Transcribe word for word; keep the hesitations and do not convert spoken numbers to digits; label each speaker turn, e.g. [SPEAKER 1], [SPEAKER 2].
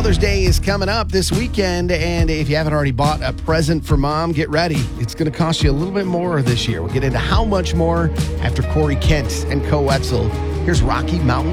[SPEAKER 1] Mother's Day is coming up this weekend, and if you haven't already bought a present for mom, get ready. It's going to cost you a little bit more this year. We'll get into how much more after Corey Kent and Co Wetzel. Here's Rocky Mountain